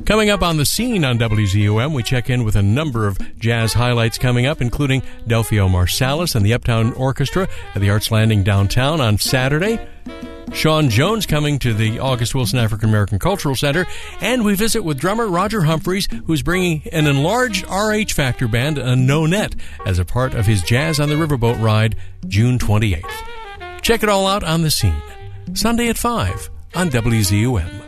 Coming up on The Scene on WZUM, we check in with a number of jazz highlights coming up, including Delphio Marsalis and the Uptown Orchestra at the Arts Landing downtown on Saturday. Sean Jones coming to the August Wilson African American Cultural Center, and we visit with drummer Roger Humphreys, who's bringing an enlarged RH Factor band, a no-net, as a part of his Jazz on the Riverboat ride, June 28th. Check it all out on The Scene, Sunday at 5 on WZUM.